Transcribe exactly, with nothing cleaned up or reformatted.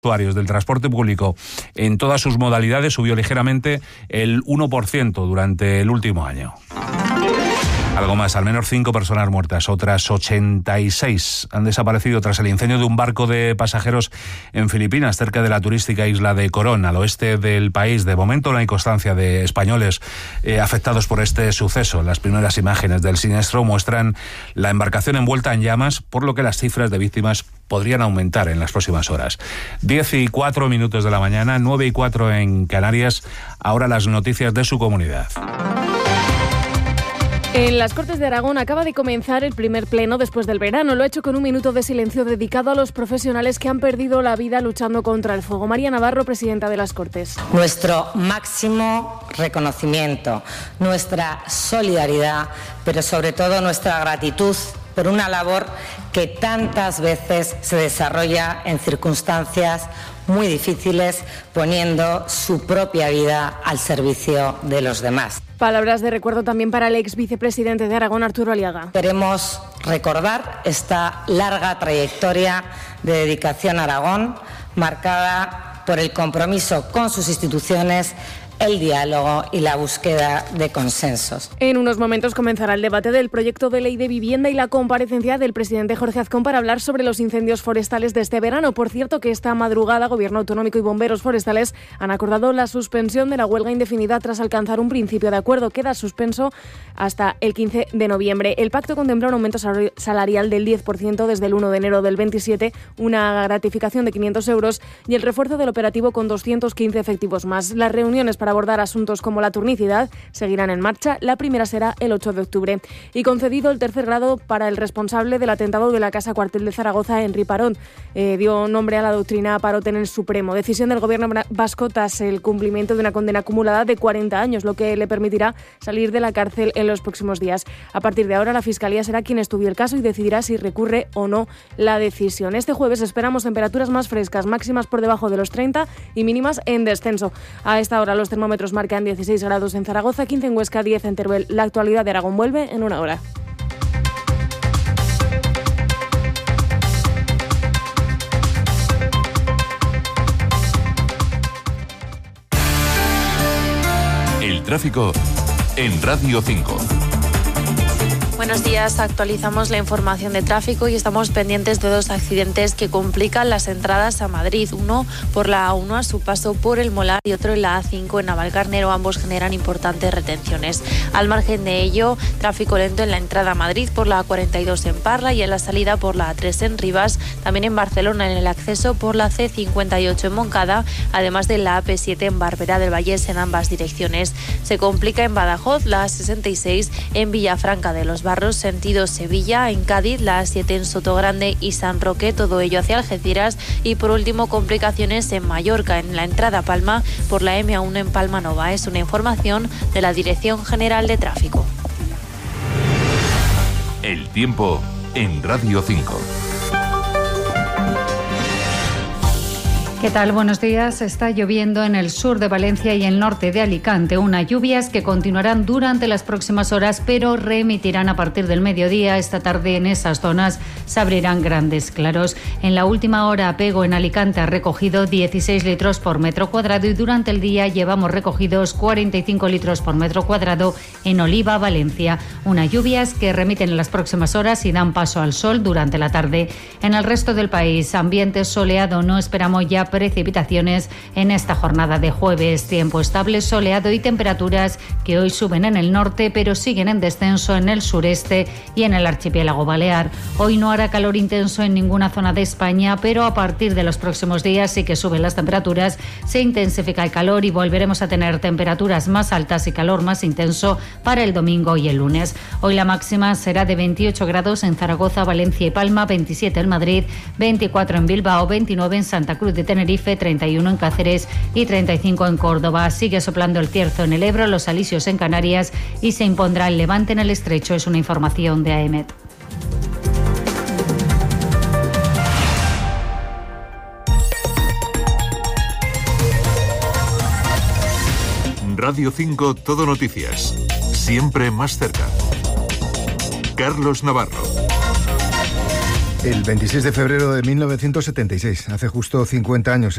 usuarios del transporte público en todas sus modalidades subió ligeramente el uno por ciento durante el último año. Algo más, al menos cinco personas muertas, otras ochenta y seis han desaparecido tras el incendio de un barco de pasajeros en Filipinas, cerca de la turística isla de Corón, al oeste del país. De momento no hay constancia de españoles eh, afectados por este suceso. Las primeras imágenes del siniestro muestran la embarcación envuelta en llamas, por lo que las cifras de víctimas podrían aumentar en las próximas horas. Diez y cuatro minutos de la mañana, nueve y cuatro en Canarias. Ahora las noticias de su comunidad. En las Cortes de Aragón acaba de comenzar el primer pleno después del verano. Lo ha hecho con un minuto de silencio dedicado a los profesionales que han perdido la vida luchando contra el fuego. María Navarro, presidenta de las Cortes. Nuestro máximo reconocimiento, nuestra solidaridad, pero sobre todo nuestra gratitud por una labor que tantas veces se desarrolla en circunstancias muy difíciles, poniendo su propia vida al servicio de los demás. Palabras de recuerdo también para el ex vicepresidente de Aragón, Arturo Aliaga. Queremos recordar esta larga trayectoria de dedicación a Aragón, marcada por el compromiso con sus instituciones, el diálogo y la búsqueda de consensos. En unos momentos comenzará el debate del proyecto de ley de vivienda y la comparecencia del presidente Jorge Azcón para hablar sobre los incendios forestales de este verano. Por cierto, que esta madrugada Gobierno Autonómico y bomberos forestales han acordado la suspensión de la huelga indefinida tras alcanzar un principio de acuerdo. Queda suspenso hasta el quince de noviembre. El pacto contempla un aumento salarial del diez por ciento desde el uno de enero del veintisiete, una gratificación de quinientos euros y el refuerzo del operativo con doscientos quince efectivos más. Las reuniones para abordar asuntos como la turnicidad seguirán en marcha. La primera será el ocho de octubre. Y concedido el tercer grado para el responsable del atentado de la Casa Cuartel de Zaragoza, Henry Parot. Eh, dio nombre a la doctrina Parot en el Supremo. Decisión del gobierno vasco tras el cumplimiento de una condena acumulada de cuarenta años, lo que le permitirá salir de la cárcel en los próximos días. A partir de ahora, la Fiscalía será quien estudie el caso y decidirá si recurre o no la decisión. Este jueves esperamos temperaturas más frescas, máximas por debajo de los treinta y mínimas en descenso. A esta hora los termómetros marcan dieciséis grados en Zaragoza, quince en Huesca, diez en Teruel. La actualidad de Aragón vuelve en una hora. El tráfico en Radio cinco. Buenos días, actualizamos la información de tráfico y estamos pendientes de dos accidentes que complican las entradas a Madrid. Uno por la A uno a su paso por el Molar y otro en la A cinco en Navalcarnero. Ambos generan importantes retenciones. Al margen de ello, tráfico lento en la entrada a Madrid por la A cuarenta y dos en Parla y en la salida por la A tres en Rivas. También en Barcelona en el acceso por la C cincuenta y ocho en Moncada, además de la A P siete en Barberá del Vallés en ambas direcciones. Se complica en Badajoz la A sesenta y seis en Villafranca de los Barros, sentido Sevilla, en Cádiz, la A siete en Sotogrande y San Roque, todo ello hacia Algeciras. Y por último, complicaciones en Mallorca, en la entrada a Palma por la M A uno en Palma Nova. Es una información de la Dirección General de Tráfico. El tiempo en Radio cinco. ¿Qué tal? Buenos días. Está lloviendo en el sur de Valencia y el norte de Alicante. Unas lluvias que continuarán durante las próximas horas, pero remitirán a partir del mediodía. Esta tarde en esas zonas se abrirán grandes claros. En la última hora, Pego en Alicante ha recogido dieciséis litros por metro cuadrado y durante el día llevamos recogidos cuarenta y cinco litros por metro cuadrado en Oliva, Valencia. Unas lluvias que remiten en las próximas horas y dan paso al sol durante la tarde. En el resto del país, ambiente soleado. No esperamos ya precipitaciones en esta jornada de jueves. Tiempo estable, soleado y temperaturas que hoy suben en el norte, pero siguen en descenso en el sureste y en el archipiélago balear. Hoy no hará calor intenso en ninguna zona de España, pero a partir de los próximos días sí que suben las temperaturas, se intensifica el calor y volveremos a tener temperaturas más altas y calor más intenso para el domingo y el lunes. Hoy la máxima será de veintiocho grados en Zaragoza, Valencia y Palma, veintisiete en Madrid, veinticuatro en Bilbao, veintinueve en Santa Cruz de Tenerife, treinta y uno en Cáceres y treinta y cinco en Córdoba. Sigue soplando el cierzo en el Ebro, los alisios en Canarias y se impondrá el levante en el estrecho. Es una información de A E M E T. Radio cinco Todo Noticias. Siempre más cerca. Carlos Navarro. El veintiséis de febrero de mil novecientos setenta y seis, hace justo cincuenta años.